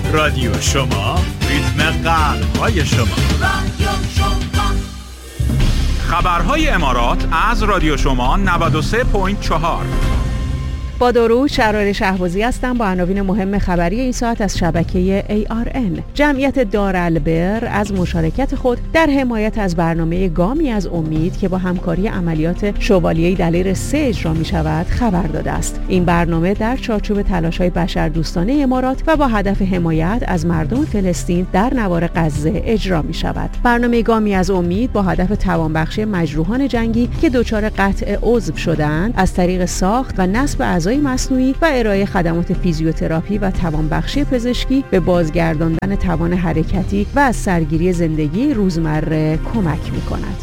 رادیو شما، ریتم قلب‌های شما. رادیو شما. خبرهای امارات از رادیو شما 93.4. با درود، شهرار شهبازی هستم با عناوین مهم خبری این ساعت از شبکه ARN. جمعیت دارالبر از مشارکت خود در حمایت از برنامه گامی از امید که با همکاری عملیات شوالیه دلیر 3 اجرا می شود خبر داده است. این برنامه در چارچوب تلاش‌های بشردوستانه امارات و با هدف حمایت از مردم فلسطین در نوار غزه اجرا می شود. برنامه گامی از امید با هدف توانبخشی مجروحان جنگی که دچار قطع عضو شدند از طریق ساخت و نصب اعضای مصنوعی و ارائه خدمات فیزیوتراپی و توانبخشی پزشکی به بازگرداندن توان حرکتی و از سرگیری زندگی روزمره کمک می‌کند.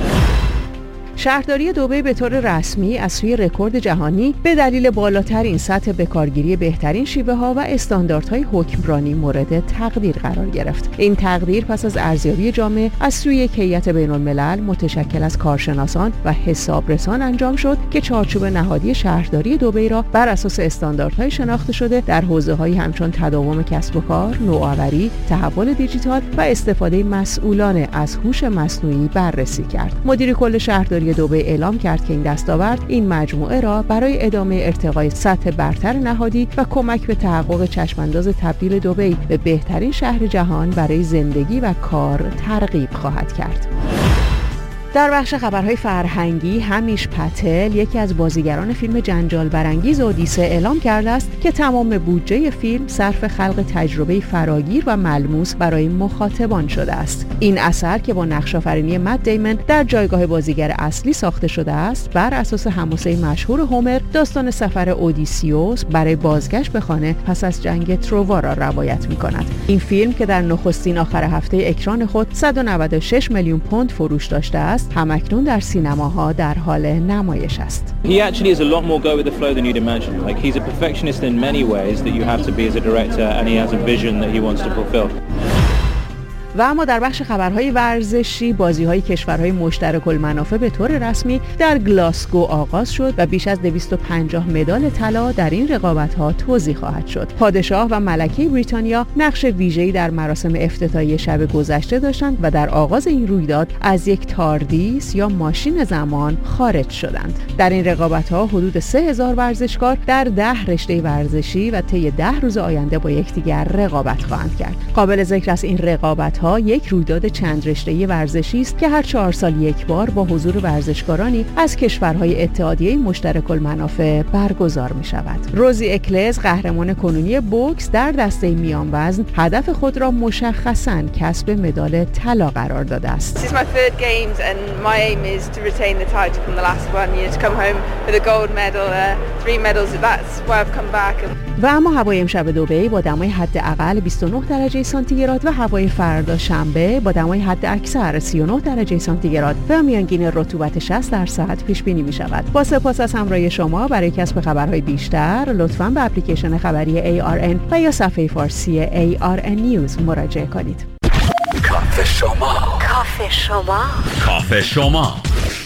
شهرداری دبی به طور رسمی از سوی رکورد جهانی به دلیل بالاترین سطح بکارگیری بهترین شیوه‌ها و استانداردهای حکمرانی مورد تقدیر قرار گرفت. این تقدیر پس از ارزیابی جامع از سوی یک هیئت بین‌الملل متشکل از کارشناسان و حسابرسان انجام شد که چارچوب نهادی شهرداری دبی را بر اساس استانداردهای شناخته شده در حوزه‌هایی همچون تداوم کسب و کار، نوآوری، تحول دیجیتال و استفاده مسئولانه از هوش مصنوعی بررسی کرد. مدیر کل شهرداری دبی اعلام کرد که این دستاورد این مجموعه را برای ادامه ارتقای سطح برتر نهادی و کمک به تحقق چشمانداز تبدیل دبی به بهترین شهر جهان برای زندگی و کار ترغیب خواهد کرد. در بخش خبرهای فرهنگی، همیش پتل، یکی از بازیگران فیلم جنجال برانگیز اودیسه، اعلام کرده است که تمام بودجه فیلم صرف خلق تجربه فراگیر و ملموس برای مخاطبان شده است. این اثر که با نقش‌آفرینی مت دیمن در جایگاه بازیگر اصلی ساخته شده است، بر اساس حماسه مشهور هومر، داستان سفر اودیسیوس برای بازگشت به خانه پس از جنگ تروا را روایت می‌کند. این فیلم که در نخستین آخر هفته اکران خود 196 میلیون پوند فروش داشته است، همکنون در سینماها در حال نمایش است. He actually is a lot more go with the flow than you'd imagine. Like he's a perfectionist in many ways that you have to be as a director, and he has a vision that he wants to fulfill. و اما در بخش خبرهای ورزشی، بازی‌های کشورهای مشترک المنافع به طور رسمی در گلاسگو آغاز شد و بیش از 250 مدال طلا در این رقابت‌ها توزیع خواهد شد. پادشاه و ملکه بریتانیا نقش ویژه‌ای در مراسم افتتاحیه شب گذشته داشتند و در آغاز این رویداد از یک تاردیس یا ماشین زمان خارج شدند. در این رقابت‌ها حدود 3000 ورزشکار در 10 رشته ورزشی و طی 10 روز آینده با یکدیگر رقابت خواهند کرد. قابل ذکر است این رقابت‌ها یک رویداد چند رشته‌ای ورزشی است که هر 4 سال یک بار با حضور ورزشکارانی از کشورهای اتحادیه مشترک المنافع برگزار می‌شود. روزی اکلز، قهرمان کنونی بوکس در دسته میان وزن، هدف خود را مشخصاً کسب مدال طلا قرار داده است. This is my third games and my aim is to retain the title from the last one, to come home with a gold medal, 3 medals. That's why I've come back. و اما هوای امشب دبی با دمای حداقل 29 درجه سانتیگراد و هوای فردا شنبه با دمای حد اکثر 39 درجه سانتیگراد و میانگین رطوبت 60% پیش بینی می شود. با سپاس از همراهی شما. برای کسب خبرهای بیشتر لطفاً به اپلیکیشن خبری ARN و یا صفحه فارسی ARN News مراجعه کنید. کافه شما.